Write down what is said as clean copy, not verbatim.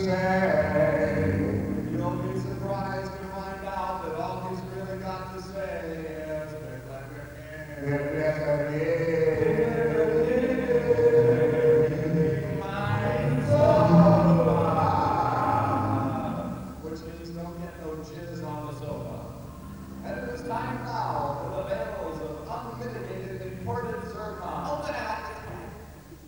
say. You'll be surprised to find out that all he's really got to say is which means don't get no jizz on the sofa. And it is time now for the bell